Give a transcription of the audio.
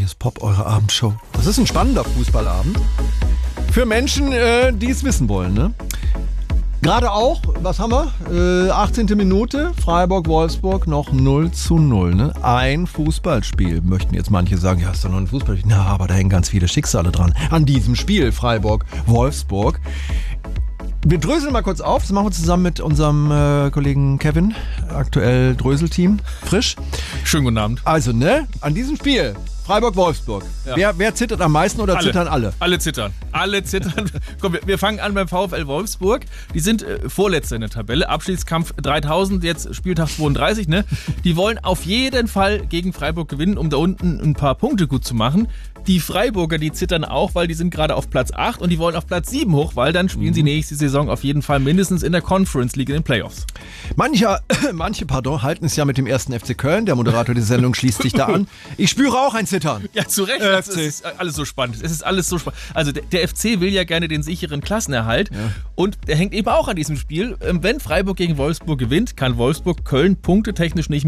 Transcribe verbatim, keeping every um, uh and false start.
hier ist Pop, eure Abendshow. Das ist ein spannender Fußballabend. Für Menschen, äh, die es wissen wollen, ne? Gerade auch, was haben wir? Äh, achtzehnte Minute, Freiburg-Wolfsburg noch null zu null. Ne? Ein Fußballspiel. Möchten jetzt manche sagen, ja, ist doch noch ein Fußballspiel. Na, aber da hängen ganz viele Schicksale dran. An diesem Spiel, Freiburg-Wolfsburg. Wir dröseln mal kurz auf. Das machen wir zusammen mit unserem äh, Kollegen Kevin. Aktuell Dröselteam. Frisch. Schönen guten Abend. Also, ne? An diesem Spiel. Freiburg-Wolfsburg. Ja. Wer, wer zittert am meisten oder alle. zittern alle? Alle zittern. Alle zittern. Komm, wir, wir fangen an beim VfL Wolfsburg. Die sind äh, Vorletzter in der Tabelle. Abschiedskampf dreitausend, jetzt Spieltag zweiunddreißig. Ne? Die wollen auf jeden Fall gegen Freiburg gewinnen, um da unten ein paar Punkte gut zu machen. Die Freiburger, die zittern auch, weil die sind gerade auf Platz acht und die wollen auf Platz sieben hoch, weil dann spielen mhm. sie nächste Saison auf jeden Fall mindestens in der Conference League in den Playoffs. Manche, manche pardon, halten es ja mit dem ersten F C Köln. Der Moderator der Sendung schließt sich da an. Ich spüre auch ein Zittern. Ja, zu Recht. Äh, es ist alles so spannend. Es ist alles so spannend. Also der, der F C will ja gerne den sicheren Klassenerhalt. Ja. Und der hängt eben auch an diesem Spiel. Wenn Freiburg gegen Wolfsburg gewinnt, kann Wolfsburg Köln punktetechnisch nicht mehr